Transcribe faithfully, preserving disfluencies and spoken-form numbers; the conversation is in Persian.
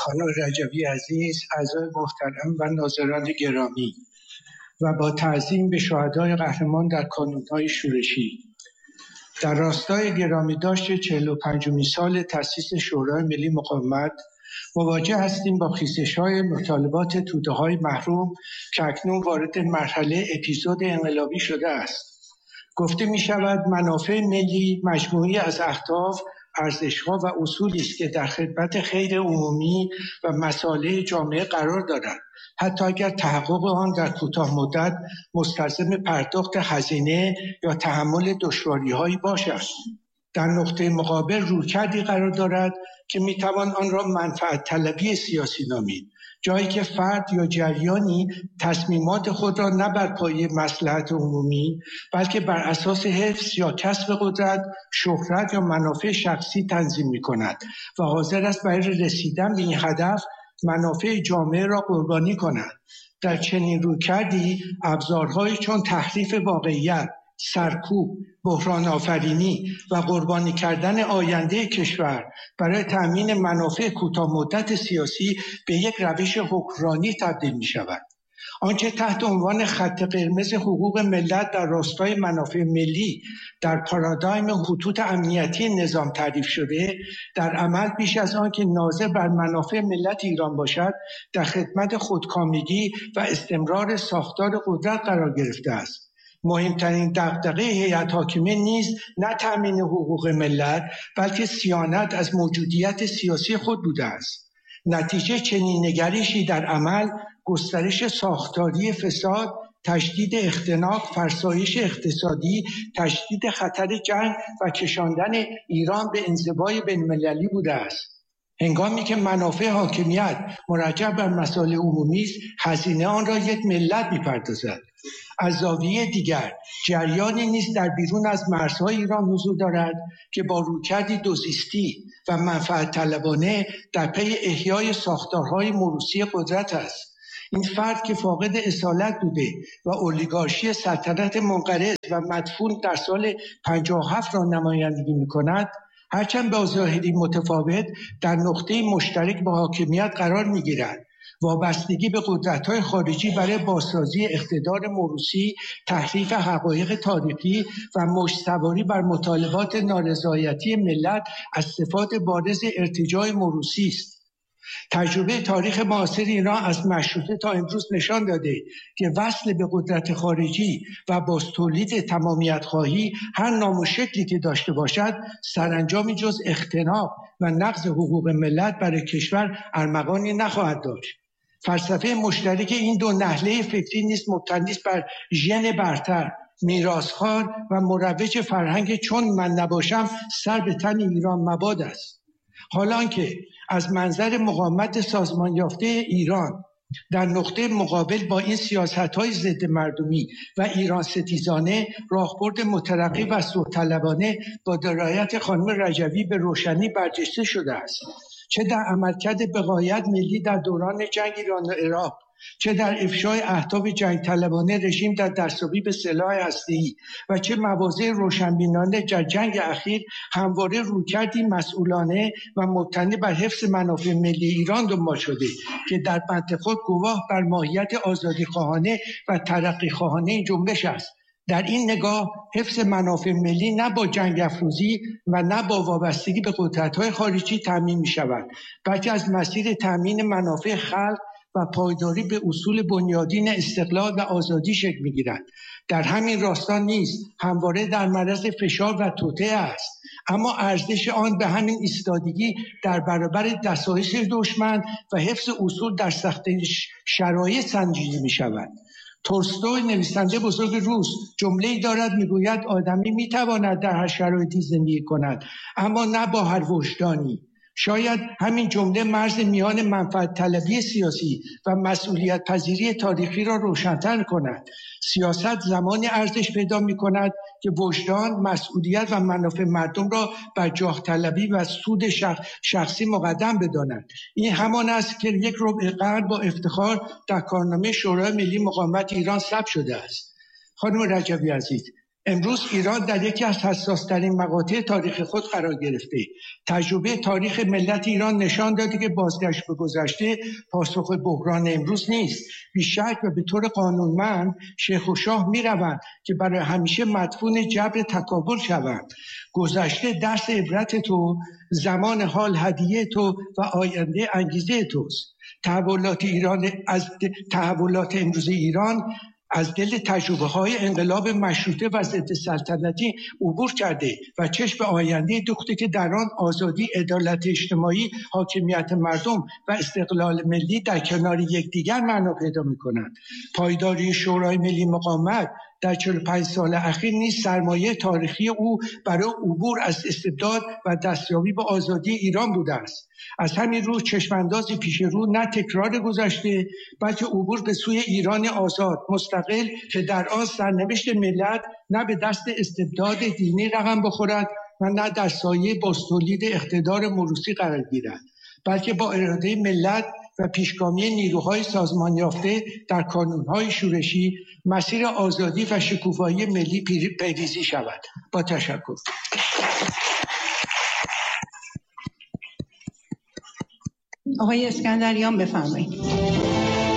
خانم رجوی عزیز، اعضای محترم و ناظران گرامی و با تعظیم به شهدای قهرمان در کانون‌های شورشی، در راستای گرامی داشت چهل و پنجمین سال تأسیس شورای ملی مقاومت مواجه هستیم با خیزش‌های مطالبات توده‌های محروم که اکنون وارد مرحله اپیزود انقلابی شده است. گفته می شود منافع ملی مجموعی از اهداف، ارزش‌ها و اصولی است که در خدمت خیر عمومی و مصالح جامعه قرار دارد، حتی اگر تحقق آن در کوتاه مدت مستلزم پرداخت هزینه یا تحمل دشواری‌هایی باشد. در نقطه مقابل رویکردی قرار دارد که میتوان آن را منفعت طلبی سیاسی نامید، جایی که فرد یا جریانی تصمیمات خود را نه بر پایه مصلحت عمومی بلکه بر اساس حفظ یا کسب قدرت، شهرت یا منافع شخصی تنظیم می‌کند و حاضر است برای رسیدن به این هدف منافع جامعه را قربانی کند. در چنین رویکردی ابزارهایی چون تحریف واقعیت، سرکوب، بحران آفرینی و قربانی کردن آینده کشور برای تأمین منافع کوتاه مدت سیاسی به یک روش حکمرانی تبدیل می شود. آنچه تحت عنوان خط قرمز حقوق ملت در راستای منافع ملی در پارادایم خطوط امنیتی نظام تعریف شده، در عمل بیش از آن که ناظر بر منافع ملت ایران باشد، در خدمت خودکامگی و استمرار ساختار قدرت قرار گرفته است. مهمترین دغدغه هیئت حاکمه نیز نه تأمین حقوق ملت بلکه صیانت از موجودیت سیاسی خود بوده است. نتیجه چنین نگریشی در عمل گسترش ساختاری فساد، تشدید اختناق، فرسایش اقتصادی، تشدید خطر جنگ و کشاندن ایران به انزوای بین‌المللی بوده است. هنگامی که منافع حاکمیت مرجع بر مصالح عمومی است، هزینه آن را یک ملت می‌پردازد. از زاویه دیگر جریانی نیز در بیرون از مرزهای ایران حضور دارد که با رویکردی دوزیستی و منفعت طلبانه در پی احیای ساختارهای موروثی قدرت است. این فرد که فاقد اصالت بوده و اولیگارشی سلطنت منقرض و مدفون در سال پنجاه و هفت را نمایندگی می‌کند، هرچند با ظاهری متفاوت در نقطه مشترک با حاکمیت قرار می‌گیرد. وابستگی به قدرت‌های خارجی برای بازسازی اقتدار موروثی، تحریف حقایق تاریخی و مشت‌سواری بر مطالبات نارضایتی ملت از صفات بارز ارتجاع موروثی است. تجربه تاریخ معاصر ایران از مشروطه تا امروز نشان داده که وصل به قدرت خارجی و باز تولید تمامیت خواهی هر نام و شکلی که داشته باشد سرانجامی جز اختناق و نقض حقوق ملت برای کشور ارمغانی نخواهد داشت. فلسفه مشترک این دو نهله فکری نیز مبتنی است بر ژن برتر، میراث‌خوار و مروج فرهنگ چون من نباشم سر به تن ایران مباد است. حالان که از منظر مقاومت سازمان یافته ایران در نقطه مقابل با این سیاست‌های ضد مردمی و ایران ستیزانه راهبرد مترقی و صلح‌طلبانه با درایت خانم رجوی به روشنی برجسته شده است، چه در عملکرد بقایت ملی در دوران جنگ ایران و عراق، چه در افشای اهداف جنگ طلبانه رژیم در دستیابی به سلاح هسته‌ای و چه مواضع روشنبینانه در جنگ اخیر، همواره رویکردی مسئولانه و مبتنی بر حفظ منافع ملی ایران دنبال شده که در بند خود گواه بر ماهیت آزادی خواهانه و ترقی خواهانه این جنبش است. در این نگاه حفظ منافع ملی نه با جنگ افروزی و نه با وابستگی به قدرت‌های خارجی تامین می‌شود، بلکه از مسیر تامین منافع خلق و پایداری به اصول بنیادین استقلال و آزادی شکل می‌گیرد. در همین راستا نیز همواره در معرض فشار و توطئه است، اما ارزش آن به همین ایستادگی در برابر دسایش دشمن و حفظ اصول در سخت شرایط سنجیده می‌شود. تولستوی نویسنده بزرگ روس جمله‌ای دارد، میگوید آدمی میتواند در هر شرایطی زندگی کند اما نه با هر وجدانی. شاید همین جمله مرز میان منفعت طلبی سیاسی و مسئولیت پذیری تاریخی را روشن‌تر کند. سیاست زمانی ارزش پیدا می‌کند که وجدان، مسئولیت و منافع مردم را بر جاه طلبی و سود شخ... شخصی مقدم بداند. این همان است که یک ربع قرن با افتخار در کارنامه شورای ملی مقاومت ایران ثبت شده است. خانم رجوی عزیز، امروز ایران در یکی از حساس‌ترین مقاطع تاریخ خود قرار گرفته. تجربه تاریخ ملت ایران نشان داده که بازگشت به گذشته پاسخ بحران امروز نیست. بیشک و به طور قانونمند شیخ و شاه می‌روند که برای همیشه مدفون جبر تکامل شوند. گذشته درس عبرت تو، زمان حال هدیه تو و آینده انگیزه توست. تحولات ایران از تحولات امروز ایران از دل تجربه های انقلاب مشروطه و ضد سلطنتی عبور کرده و چشم به آینده دوخته که در آن آزادی، عدالت اجتماعی، حاکمیت مردم و استقلال ملی در کنار یکدیگر معنا پیدا می‌کنند. پایداری شورای ملی مقاومت در چهل و پنج سال اخیر نیز سرمایه تاریخی او برای عبور از استبداد و دستیابی به آزادی ایران بوده است. از همین رو چشماندازی پیش رو نه تکرار گذشته بلکه عبور به سوی ایران آزاد مستقل که در آن سرنوشت ملت نه به دست استبداد دینی رقم بخورد و نه در سایه بازتولید اقتدار موروثی قرار گیرد، بلکه با اراده ملت و پیشگامی نیروهای سازمان یافته در کانونهای شورشی مسیر آزادی و شکوفایی ملی پیریزی شود. با تشکر. آقای اسکندریان بفرمایید.